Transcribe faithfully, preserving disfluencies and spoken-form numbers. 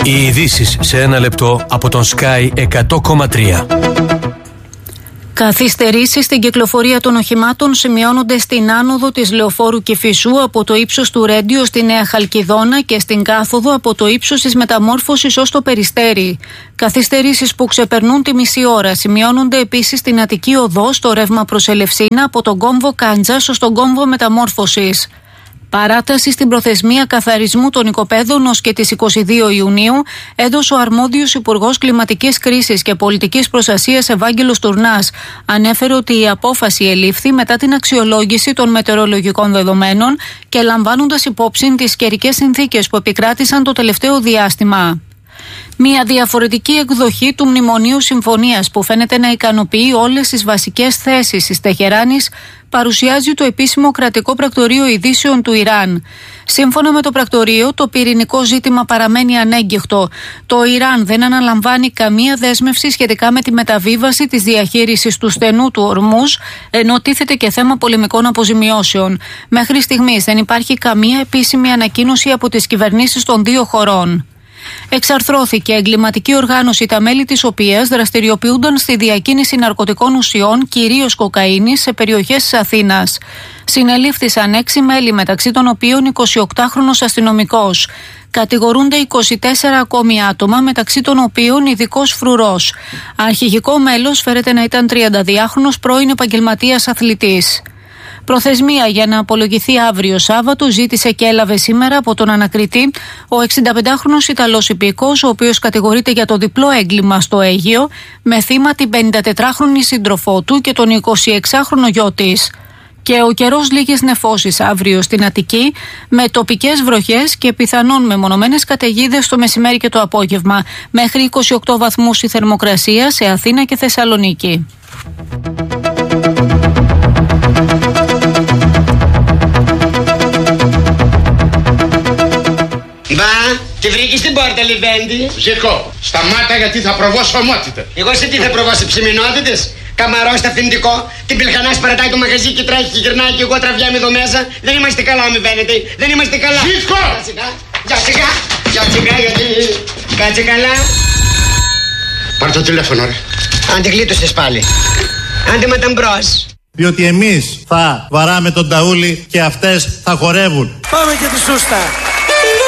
Οι ειδήσεις σε ένα λεπτό από τον Sky εκατό κόμμα τρία. Καθυστερήσεις στην κυκλοφορία των οχημάτων σημειώνονται στην άνοδο της Λεωφόρου Κηφισού από το ύψος του Ρέντιο στη Νέα Χαλκιδόνα και στην κάθοδο από το ύψος της Μεταμόρφωσης ως το Περιστέρι. Καθυστερήσεις που ξεπερνούν τη μισή ώρα σημειώνονται επίσης στην Αττική Οδό στο ρεύμα προς Ελευσίνα από τον κόμβο Κάντζας ως τον κόμβο Μεταμόρφωσης. Παράταση στην προθεσμία καθαρισμού των οικοπαίδων ως και τις εικοστή δεύτερη Ιουνίου έδωσε ο αρμόδιος Υπουργός Κλιματικής Κρίσης και Πολιτικής Προστασίας Ευάγγελος Τουρνάς. Ανέφερε ότι η απόφαση ελήφθη μετά την αξιολόγηση των μετεωρολογικών δεδομένων και λαμβάνοντας υπόψη τις καιρικές συνθήκες που επικράτησαν το τελευταίο διάστημα. Μια διαφορετική εκδοχή του Μνημονίου Συμφωνίας που φαίνεται να ικανοποιεί όλες τις βασικές θέσεις της Τεχεράνης παρουσιάζει το επίσημο κρατικό πρακτορείο ειδήσεων του Ιράν. Σύμφωνα με το πρακτορείο, το πυρηνικό ζήτημα παραμένει ανέγκυχτο. Το Ιράν δεν αναλαμβάνει καμία δέσμευση σχετικά με τη μεταβίβαση της διαχείρισης του στενού του Ορμούζ, ενώ τίθεται και θέμα πολεμικών αποζημιώσεων. Μέχρι στιγμής δεν υπάρχει καμία επίσημη ανακοίνωση από τις κυβερνήσεις των δύο χωρών. Εξαρθρώθηκε εγκληματική οργάνωση τα μέλη της οποίας δραστηριοποιούνταν στη διακίνηση ναρκωτικών ουσιών, κυρίως κοκαίνης, σε περιοχές της Αθήνας. Συνελήφθησαν έξι μέλη, μεταξύ των οποίων εικοσιοκτάχρονος αστυνομικός. Κατηγορούνται είκοσι τέσσερα ακόμη άτομα, μεταξύ των οποίων ειδικός φρουρός. Αρχηγικό μέλος φέρεται να ήταν τριανταδυάχρονος πρώην επαγγελματίας αθλητής. Προθεσμία για να απολογηθεί αύριο Σάββατο ζήτησε και έλαβε σήμερα από τον ανακριτή ο εξηνταπεντάχρονος Ιταλός υπηκός, ο οποίος κατηγορείται για το διπλό έγκλημα στο Αίγυο, με θύμα την πενηντατετράχρονη σύντροφό του και τον εικοσιεξάχρονο γιο της. Και ο καιρός λίγες νεφώσεις αύριο στην Αττική, με τοπικές βροχές και πιθανόν μεμονωμένες καταιγίδες το μεσημέρι και το απόγευμα. Μέχρι είκοσι οκτώ βαθμούς η θερμοκρασία σε Αθήνα και Θεσσαλονίκη. Μπα, τη βρήκες στην πόρτα, Λιβέντη. Ζήκω, σταμάτα γιατί θα προβώ σε ομότητα. Εγώ σε τι θα προβώ, σε ψημινότητες. Καμαρό στο αυθεντικό, την πυλχανά παρατάει το μαγαζί και τρέχει και γυρνάει και εγώ τραβιάμαι εδώ μέσα. Δεν είμαστε καλά, μη φαίνεται. Δεν είμαστε καλά. Ζήκω! Γεια σιγά, γεια σιγά, γιατί κάτσε καλά. Πάρ' το τηλέφωνο, ρε. Αν τη γλίτωσες πάλι. Άντε με τα μπρος. Διότι εμείς θα βαράμε τον ταούλι και αυτές θα χορεύουν. Πάμε και τη σούστα.